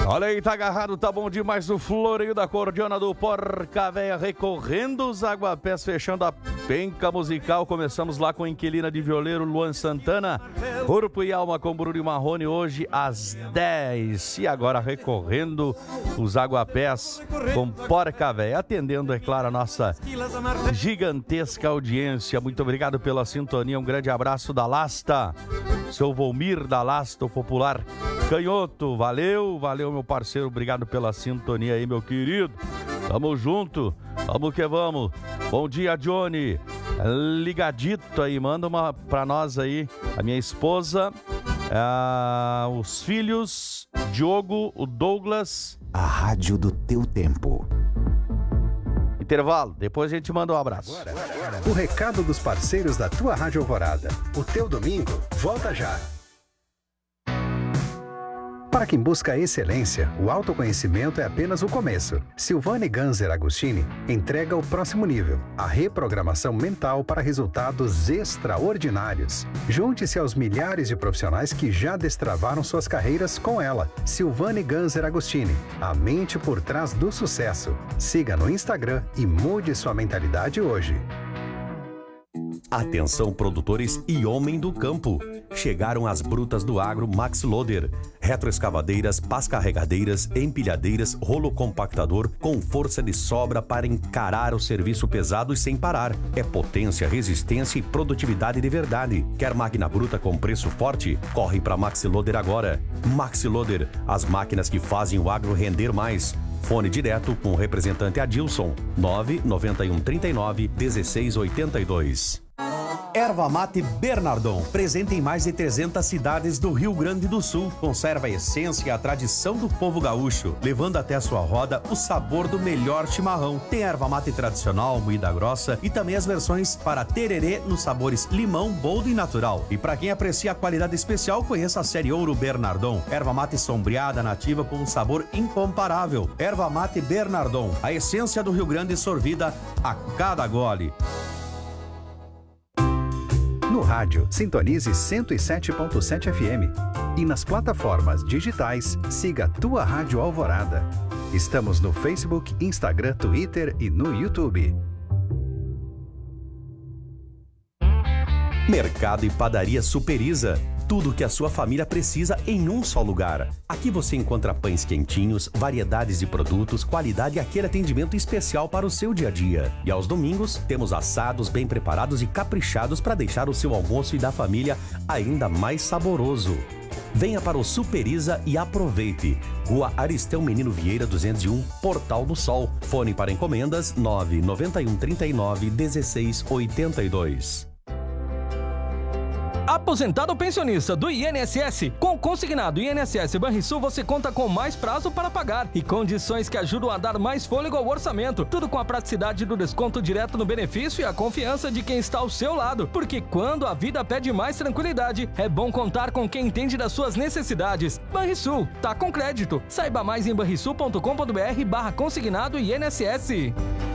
Olha aí, tá agarrado, tá bom demais o floreio da cordiona do Porca Véia, recorrendo os aguapés, fechando a penca musical. Começamos lá com Inquilina de Violeiro, Luan Santana, Corpo e Alma com Bruno e Marrone, hoje às 10. E agora recorrendo os aguapés com Porca Véia, atendendo, é claro, a nossa gigantesca audiência. Muito obrigado pela sintonia, um grande abraço da Lasta, seu Volmir da Lasta, o popular Canhoto, valeu meu parceiro, obrigado pela sintonia aí, meu querido. Tamo junto, vamos que vamos. Bom dia, Johnny, ligadito aí, manda uma pra nós aí, a minha esposa, os filhos, Diogo, o Douglas. A rádio do teu tempo. Intervalo, depois a gente manda um abraço. Agora, o recado dos parceiros da tua Rádio Alvorada. O teu domingo volta já. Para quem busca excelência, o autoconhecimento é apenas o começo. Silvane Ganser Agostini entrega o próximo nível, a reprogramação mental para resultados extraordinários. Junte-se aos milhares de profissionais que já destravaram suas carreiras com ela. Silvane Ganser Agostini, a mente por trás do sucesso. Siga no Instagram e mude sua mentalidade hoje. Atenção, produtores e homem do campo. Chegaram as brutas do agro Max Loader. Retroescavadeiras, pás carregadeiras, empilhadeiras, rolo compactador com força de sobra para encarar o serviço pesado e sem parar. É potência, resistência e produtividade de verdade. Quer máquina bruta com preço forte? Corre para Max Loader agora. Max Loader, as máquinas que fazem o agro render mais. Fone direto com o representante Adilson, 991 39 1682. Erva Mate Bernardon, presente em mais de 300 cidades do Rio Grande do Sul. Conserva a essência e a tradição do povo gaúcho, levando até a sua roda o sabor do melhor chimarrão. Tem erva mate tradicional, moída grossa e também as versões para tererê nos sabores limão, boldo e natural. E para quem aprecia a qualidade especial, conheça a série Ouro Bernardon. Erva mate sombreada nativa com um sabor incomparável. Erva Mate Bernardon, a essência do Rio Grande sorvida a cada gole. No rádio, sintonize 107.7 FM. E nas plataformas digitais, siga a tua Rádio Alvorada. Estamos no Facebook, Instagram, Twitter e no YouTube. Mercado e Padaria Superiza. Tudo o que a sua família precisa em um só lugar. Aqui você encontra pães quentinhos, variedades de produtos, qualidade e aquele atendimento especial para o seu dia a dia. E aos domingos, temos assados bem preparados e caprichados para deixar o seu almoço e da família ainda mais saboroso. Venha para o Superiza e aproveite. Rua Aristeu Menino Vieira 201, Portal do Sol. Fone para encomendas 991 39 1682. Aposentado ou pensionista do INSS, com o consignado INSS Banrisul você conta com mais prazo para pagar e condições que ajudam a dar mais fôlego ao orçamento. Tudo com a praticidade do desconto direto no benefício e a confiança de quem está ao seu lado. Porque quando a vida pede mais tranquilidade, é bom contar com quem entende das suas necessidades. Banrisul, tá com crédito. Saiba mais em banrisul.com.br/consignado INSS.